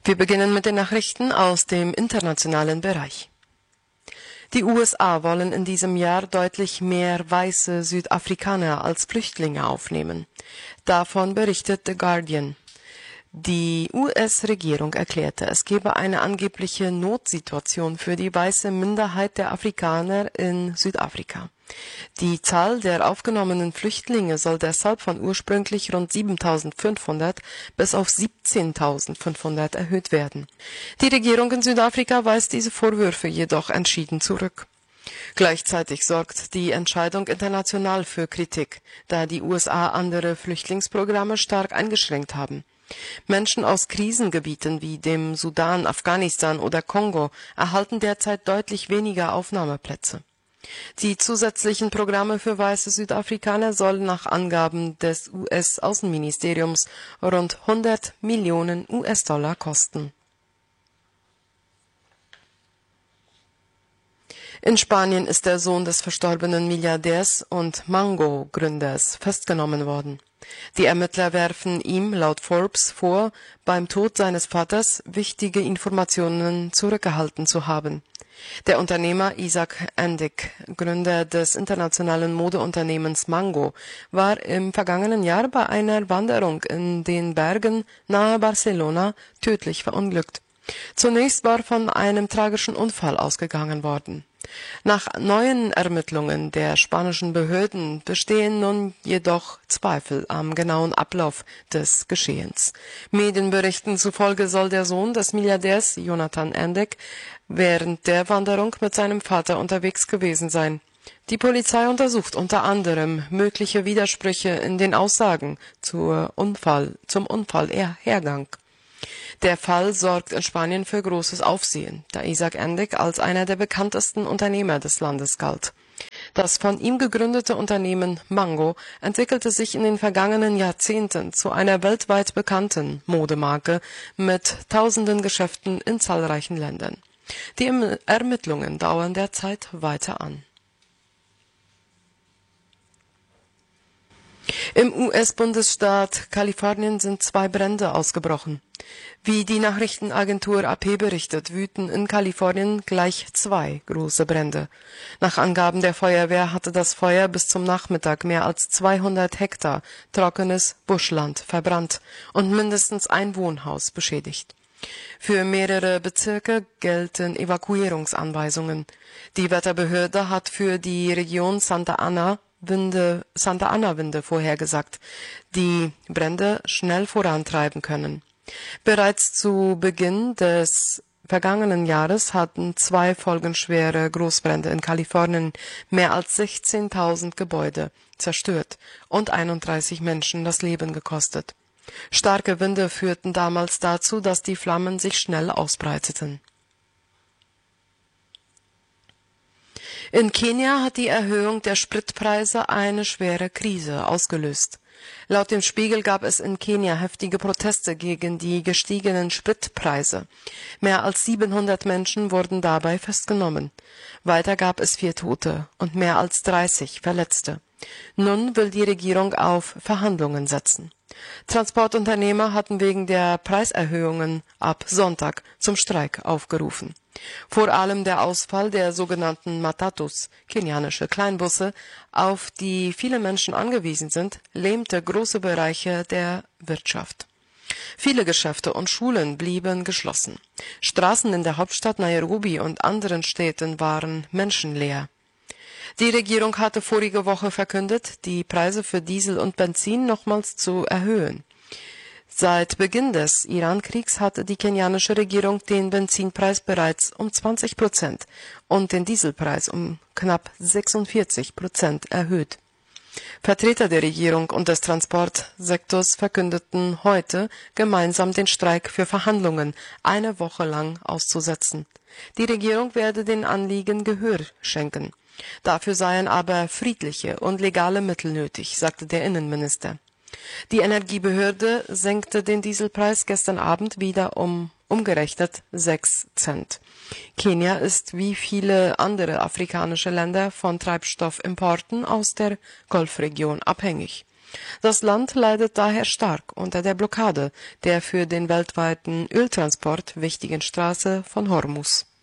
Wir beginnen mit den Nachrichten aus dem internationalen Bereich. Die USA wollen in diesem Jahr deutlich mehr weiße Südafrikaner als Flüchtlinge aufnehmen. Davon berichtet The Guardian. Die US-Regierung erklärte, es gebe eine angebliche Notsituation für die weiße Minderheit der Afrikaner in Südafrika. Die Zahl der aufgenommenen Flüchtlinge soll deshalb von ursprünglich rund 7.500 bis auf 17.500 erhöht werden. Die Regierung in Südafrika weist diese Vorwürfe jedoch entschieden zurück. Gleichzeitig sorgt die Entscheidung international für Kritik, da die USA andere Flüchtlingsprogramme stark eingeschränkt haben. Menschen aus Krisengebieten wie dem Sudan, Afghanistan oder Kongo erhalten derzeit deutlich weniger Aufnahmeplätze. Die zusätzlichen Programme für weiße Südafrikaner sollen nach Angaben des US-Außenministeriums rund 100 Millionen US-Dollar kosten. In Spanien ist der Sohn des verstorbenen Milliardärs und Mango-Gründers festgenommen worden. Die Ermittler werfen ihm laut Forbes vor, beim Tod seines Vaters wichtige Informationen zurückgehalten zu haben. Der Unternehmer Isaac Endick, Gründer des internationalen Modeunternehmens Mango, war im vergangenen Jahr bei einer Wanderung in den Bergen nahe Barcelona tödlich verunglückt. Zunächst war von einem tragischen Unfall ausgegangen worden. Nach neuen Ermittlungen der spanischen Behörden bestehen nun jedoch Zweifel am genauen Ablauf des Geschehens. Medienberichten zufolge soll der Sohn des Milliardärs Jonathan Endick während der Wanderung mit seinem Vater unterwegs gewesen sein. Die Polizei untersucht unter anderem mögliche Widersprüche in den Aussagen zum Unfallhergang. Der Fall sorgt in Spanien für großes Aufsehen, da Isaac Endick als einer der bekanntesten Unternehmer des Landes galt. Das von ihm gegründete Unternehmen Mango entwickelte sich in den vergangenen Jahrzehnten zu einer weltweit bekannten Modemarke mit tausenden Geschäften in zahlreichen Ländern. Die Ermittlungen dauern derzeit weiter an. Im US-Bundesstaat Kalifornien sind 2 Brände ausgebrochen. Wie die Nachrichtenagentur AP berichtet, wüten in Kalifornien gleich 2 große Brände. Nach Angaben der Feuerwehr hatte das Feuer bis zum Nachmittag mehr als 200 Hektar trockenes Buschland verbrannt und mindestens ein Wohnhaus beschädigt. Für mehrere Bezirke gelten Evakuierungsanweisungen. Die Wetterbehörde hat für die Region Santa Ana Winde vorhergesagt, die Brände schnell vorantreiben können. Bereits zu Beginn des vergangenen Jahres hatten 2 folgenschwere Großbrände in Kalifornien mehr als 16.000 Gebäude zerstört und 31 Menschen das Leben gekostet. Starke Winde führten damals dazu, dass die Flammen sich schnell ausbreiteten. In Kenia hat die Erhöhung der Spritpreise eine schwere Krise ausgelöst. Laut dem Spiegel gab es in Kenia heftige Proteste gegen die gestiegenen Spritpreise. Mehr als 700 Menschen wurden dabei festgenommen. Weiter gab es 4 Tote und mehr als 30 Verletzte. Nun will die Regierung auf Verhandlungen setzen. Transportunternehmer hatten wegen der Preiserhöhungen ab Sonntag zum Streik aufgerufen. Vor allem der Ausfall der sogenannten Matatus, kenianische Kleinbusse, auf die viele Menschen angewiesen sind, lähmte große Bereiche der Wirtschaft. Viele Geschäfte und Schulen blieben geschlossen. Straßen in der Hauptstadt Nairobi und anderen Städten waren menschenleer. Die Regierung hatte vorige Woche verkündet, die Preise für Diesel und Benzin nochmals zu erhöhen. Seit Beginn des Iran-Kriegs hatte die kenianische Regierung den Benzinpreis bereits um 20% und den Dieselpreis um knapp 46% erhöht. Vertreter der Regierung und des Transportsektors verkündeten heute, gemeinsam den Streik für Verhandlungen eine Woche lang auszusetzen. Die Regierung werde den Anliegen Gehör schenken. Dafür seien aber friedliche und legale Mittel nötig, sagte der Innenminister. Die Energiebehörde senkte den Dieselpreis gestern Abend wieder um umgerechnet 6 Cent. Kenia ist wie viele andere afrikanische Länder von Treibstoffimporten aus der Golfregion abhängig. Das Land leidet daher stark unter der Blockade der für den weltweiten Öltransport wichtigen Straße von Hormuz.